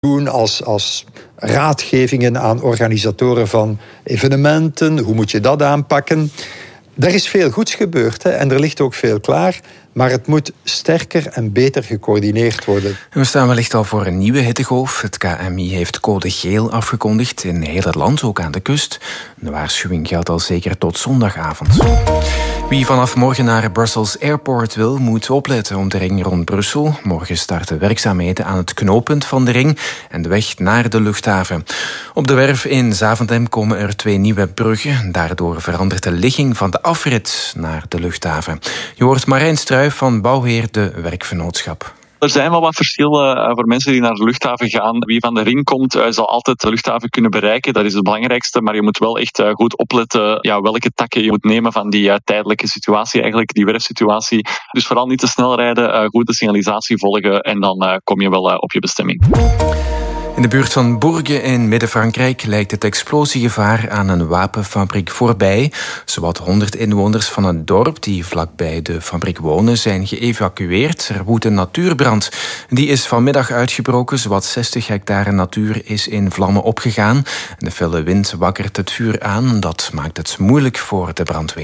doen als raadgevingen aan organisatoren van evenementen. Hoe moet je dat aanpakken? Er is veel goeds gebeurd, hè, en er ligt ook veel klaar. Maar het moet sterker en beter gecoördineerd worden. We staan wellicht al voor een nieuwe hittegolf. Het KMI heeft code geel afgekondigd in heel het land, ook aan de kust. De waarschuwing geldt al zeker tot zondagavond. Wie vanaf morgen naar Brussels Airport wil, moet opletten op de ring rond Brussel. Morgen starten werkzaamheden aan het knooppunt van de ring en de weg naar de luchthaven. Op de werf in Zaventem komen er 2 nieuwe bruggen. Daardoor verandert de ligging van de afrit naar de luchthaven. Je hoort Marijn Struijf van Bouwheer de Werkvernootschap. Er zijn wel wat verschillen voor mensen die naar de luchthaven gaan. Wie van de ring komt, zal altijd de luchthaven kunnen bereiken. Dat is het belangrijkste. Maar je moet wel echt goed opletten welke takken je moet nemen van die tijdelijke situatie, eigenlijk die werfsituatie. Dus vooral niet te snel rijden, goed de signalisatie volgen en dan kom je wel op je bestemming. In de buurt van Bourges in Midden-Frankrijk lijkt het explosiegevaar aan een wapenfabriek voorbij. Zowat 100 inwoners van het dorp die vlakbij de fabriek wonen zijn geëvacueerd. Er woedt een natuurbrand. Die is vanmiddag uitgebroken. Zowat 60 hectare natuur is in vlammen opgegaan. De felle wind wakkert het vuur aan. Dat maakt het moeilijk voor de brandweer.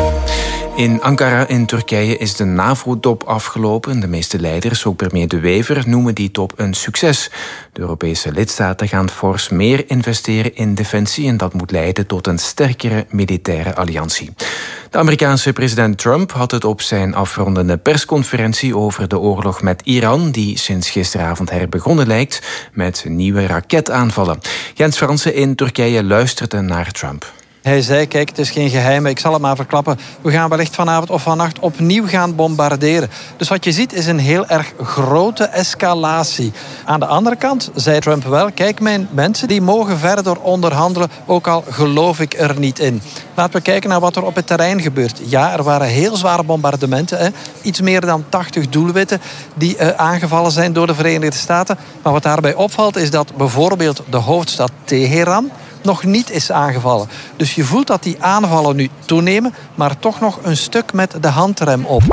In Ankara in Turkije is de NAVO-top afgelopen. De meeste leiders, ook premier De Wever, noemen die top een succes. De Europese lidstaten gaan fors meer investeren in defensie en dat moet leiden tot een sterkere militaire alliantie. De Amerikaanse president Trump had het op zijn afrondende persconferentie over de oorlog met Iran, die sinds gisteravond herbegonnen lijkt, met nieuwe raketaanvallen. Jens Fransen in Turkije luisterde naar Trump. Hij zei, kijk, het is geen geheim, ik zal het maar verklappen. We gaan wellicht vanavond of vannacht opnieuw gaan bombarderen. Dus wat je ziet is een heel erg grote escalatie. Aan de andere kant zei Trump wel, kijk, mijn mensen die mogen verder onderhandelen, ook al geloof ik er niet in. Laten we kijken naar wat er op het terrein gebeurt. Ja, er waren heel zware bombardementen. Hè. Iets meer dan 80 doelwitten die aangevallen zijn door de Verenigde Staten. Maar wat daarbij opvalt is dat bijvoorbeeld de hoofdstad Teheran nog niet is aangevallen. Dus je voelt dat die aanvallen nu toenemen, maar toch nog een stuk met de handrem op.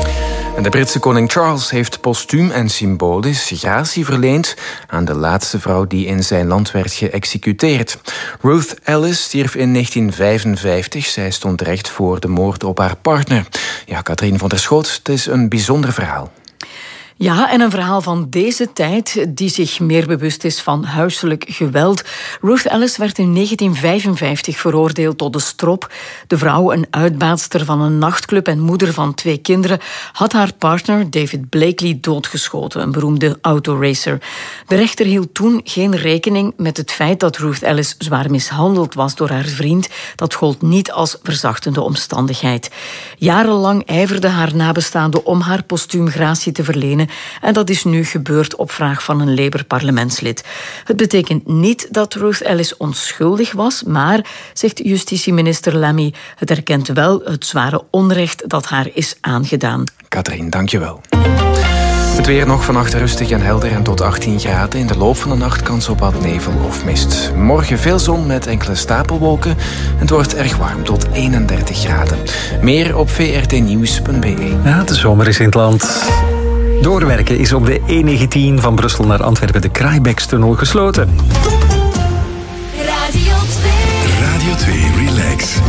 En de Britse koning Charles heeft postuum en symbolisch gratie verleend aan de laatste vrouw die in zijn land werd geëxecuteerd. Ruth Ellis stierf in 1955. Zij stond terecht voor de moord op haar partner. Ja, Katrien van der Schoot, het is een bijzonder verhaal. Ja, en een verhaal van deze tijd die zich meer bewust is van huiselijk geweld. Ruth Ellis werd in 1955 veroordeeld tot de strop. De vrouw, een uitbaatster van een nachtclub en moeder van 2 kinderen, had haar partner David Blakely doodgeschoten, een beroemde autoracer. De rechter hield toen geen rekening met het feit dat Ruth Ellis zwaar mishandeld was door haar vriend. Dat gold niet als verzachtende omstandigheid. Jarenlang ijverde haar nabestaanden om haar postuum gratie te verlenen. En dat is nu gebeurd op vraag van een Labour-parlementslid. Het betekent niet dat Ruth Ellis onschuldig was, maar, zegt justitieminister Lammy, het erkent wel het zware onrecht dat haar is aangedaan. Katrien, dank je wel. Het weer nog vannacht rustig en helder en tot 18 graden. In de loop van de nacht kans op wat nevel of mist. Morgen veel zon met enkele stapelwolken. Het wordt erg warm tot 31 graden. Meer op vrtnieuws.be. Ja, de zomer is in het land. Doorwerken is op de E19 van Brussel naar Antwerpen de Kraaibekstunnel gesloten.